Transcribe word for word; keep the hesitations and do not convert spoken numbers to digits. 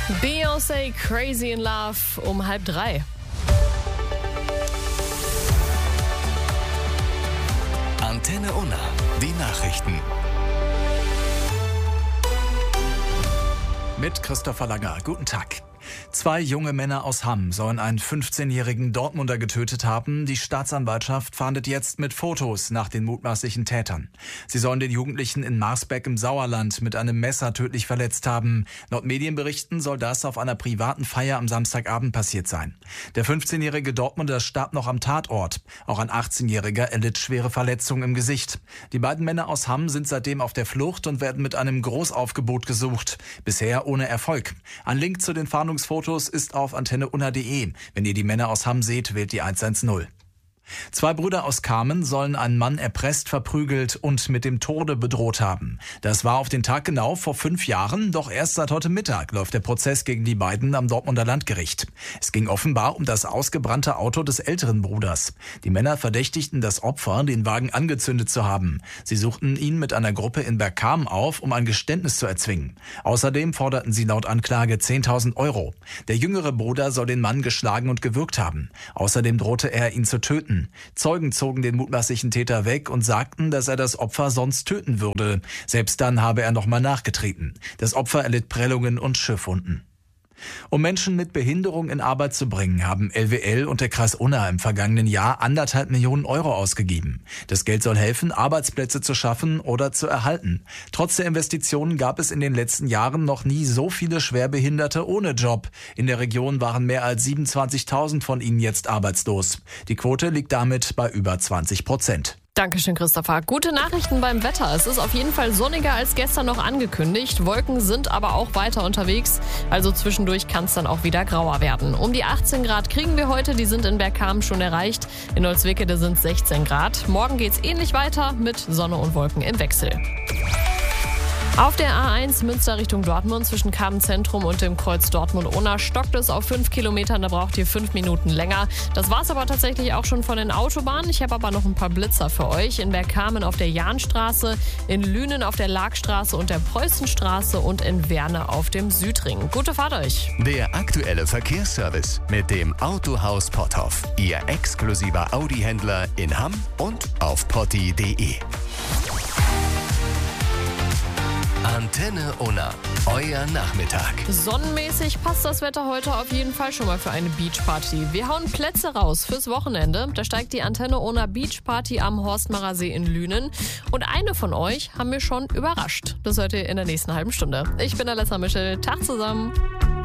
Beyoncé, Crazy in Love um halb drei. Antenne Unna, die Nachrichten. Mit Christopher Langer. Guten Tag. Zwei junge Männer aus Hamm sollen einen fünfzehnjährigen Dortmunder getötet haben. Die Staatsanwaltschaft fahndet jetzt mit Fotos nach den mutmaßlichen Tätern. Sie sollen den Jugendlichen in Marsberg im Sauerland mit einem Messer tödlich verletzt haben. Laut Medienberichten soll das auf einer privaten Feier am Samstagabend passiert sein. Der fünfzehnjährige Dortmunder starb noch am Tatort. Auch ein achtzehnjähriger erlitt schwere Verletzungen im Gesicht. Die beiden Männer aus Hamm sind seitdem auf der Flucht und werden mit einem Großaufgebot gesucht. Bisher ohne Erfolg. Ein Link zu den Fahndungsfotos ist auf antenne unna punkt de. Wenn ihr die Männer aus Hamm seht, wählt die eins eins null. Zwei Brüder aus Kamen sollen einen Mann erpresst, verprügelt und mit dem Tode bedroht haben. Das war auf den Tag genau vor fünf Jahren, doch erst seit heute Mittag läuft der Prozess gegen die beiden am Dortmunder Landgericht. Es ging offenbar um das ausgebrannte Auto des älteren Bruders. Die Männer verdächtigten das Opfer, den Wagen angezündet zu haben. Sie suchten ihn mit einer Gruppe in Bergkamen auf, um ein Geständnis zu erzwingen. Außerdem forderten sie laut Anklage zehntausend Euro. Der jüngere Bruder soll den Mann geschlagen und gewürgt haben. Außerdem drohte er, ihn zu töten. Zeugen zogen den mutmaßlichen Täter weg und sagten, dass er das Opfer sonst töten würde. Selbst dann habe er nochmal nachgetreten. Das Opfer erlitt Prellungen und Schiffwunden. Um Menschen mit Behinderung in Arbeit zu bringen, haben L W L und der Kreis Unna im vergangenen Jahr anderthalb Millionen Euro ausgegeben. Das Geld soll helfen, Arbeitsplätze zu schaffen oder zu erhalten. Trotz der Investitionen gab es in den letzten Jahren noch nie so viele Schwerbehinderte ohne Job. In der Region waren mehr als siebenundzwanzigtausend von ihnen jetzt arbeitslos. Die Quote liegt damit bei über zwanzig Prozent. Dankeschön, Christopher. Gute Nachrichten beim Wetter. Es ist auf jeden Fall sonniger als gestern noch angekündigt. Wolken sind aber auch weiter unterwegs. Also zwischendurch kann es dann auch wieder grauer werden. Um die achtzehn Grad kriegen wir heute. Die sind in Bergkamen schon erreicht. In Holzwickede sind es sechzehn Grad. Morgen geht's ähnlich weiter mit Sonne und Wolken im Wechsel. Auf der A eins Münster Richtung Dortmund zwischen Kamen Zentrum und dem Kreuz Dortmund-Unna stockt es auf fünf Kilometern, da braucht ihr fünf Minuten länger. Das war's aber tatsächlich auch schon von den Autobahnen. Ich habe aber noch ein paar Blitzer für euch. In Bergkamen auf der Jahnstraße, in Lünen auf der Laagstraße und der Preußenstraße und in Werne auf dem Südring. Gute Fahrt euch! Der aktuelle Verkehrsservice mit dem Autohaus Potthoff. Ihr exklusiver Audi-Händler in Hamm und auf potti punkt de. Antenne Unna, euer Nachmittag. Sonnenmäßig passt das Wetter heute auf jeden Fall schon mal für eine Beachparty. Wir hauen Plätze raus fürs Wochenende. Da steigt die Antenne Unna Beachparty am Horstmacher See in Lünen. Und eine von euch haben wir schon überrascht. Das hört ihr in der nächsten halben Stunde. Ich bin Alessa Michel. Tag zusammen.